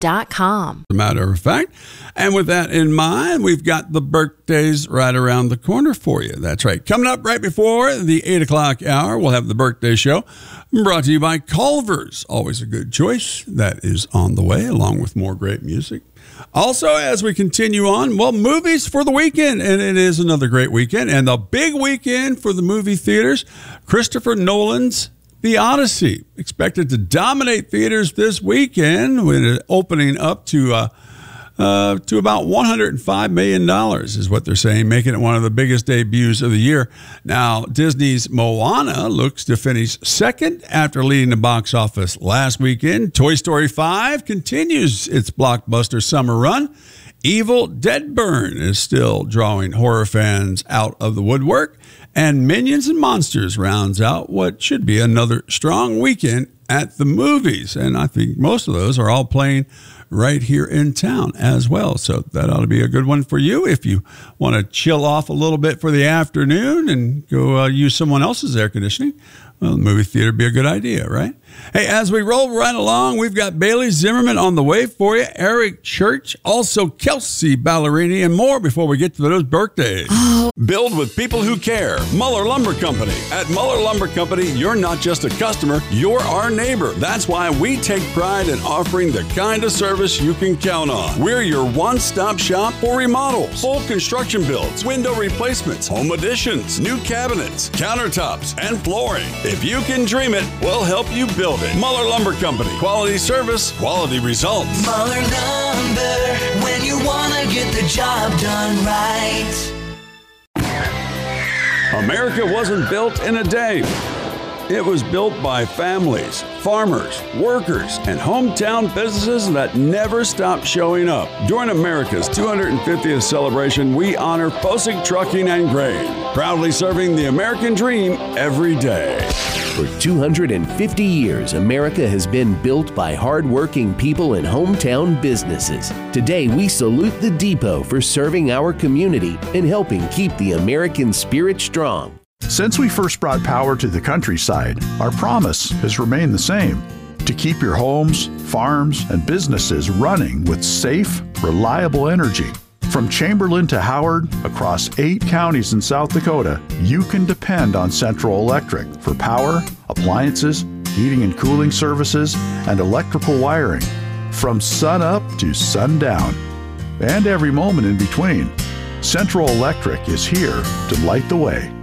As a matter of fact. And with that in mind, we've got the birthdays right around the corner for you. That's right. Coming up right before the 8 o'clock hour, we'll have the birthday show brought to you by Culver's. Always a good choice. That is on the way, along with more great music. Also, as we continue on, well, movies for the weekend, and it is another great weekend, and the big weekend for the movie theaters, Christopher Nolan's The Odyssey, expected to dominate theaters this weekend, with it opening up to about $105 million is what they're saying, making it one of the biggest debuts of the year. Now, Disney's Moana looks to finish second after leading the box office last weekend. Toy Story 5 continues its blockbuster summer run. Evil Dead Burn is still drawing horror fans out of the woodwork. And Minions and Monsters rounds out what should be another strong weekend at the movies. And I think most of those are all playing right here in town as well. So that ought to be a good one for you if you want to chill off a little bit for the afternoon and go use someone else's air conditioning. Well, the movie theater would be a good idea, right? Hey, as we roll right along, we've got Bailey Zimmerman on the way for you, Eric Church, also Kelsey Ballerini, and more before we get to those birthdays. Build with people who care. Muller Lumber Company. At Muller Lumber Company, you're not just a customer, you're our neighbor. That's why we take pride in offering the kind of service you can count on. We're your one-stop shop for remodels, full construction builds, window replacements, home additions, new cabinets, countertops, and flooring. If you can dream it, we'll help you build it. Muller Lumber Company. Quality service, quality results. Muller Lumber, when you want to get the job done right. America wasn't built in a day. It was built by families, farmers, workers, and hometown businesses that never stopped showing up. During America's 250th celebration, we honor Posick Trucking and Grain, proudly serving the American dream every day. For 250 years, America has been built by hardworking people and hometown businesses. Today, we salute the Depot for serving our community and helping keep the American spirit strong. Since we first brought power to the countryside, our promise has remained the same: to keep your homes, farms, and businesses running with safe, reliable energy. From Chamberlain to Howard, across 8 counties in South Dakota, you can depend on Central Electric for power, appliances, heating and cooling services, and electrical wiring. From sun up to sundown, and every moment in between, Central Electric is here to light the way.